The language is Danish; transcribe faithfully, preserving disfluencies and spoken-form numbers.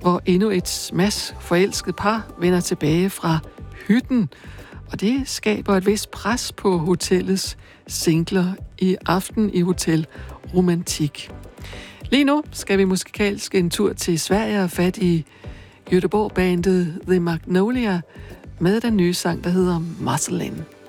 hvor endnu et smask forelsket par vender tilbage fra hytten, og det skaber et vist pres på hotellets singler i Aften i Hotel Romantik. Lige nu skal vi musikalsk en tur til Sverige og fat i Göteborg-bandet The Magnolia med den nye sang, der hedder Marceline.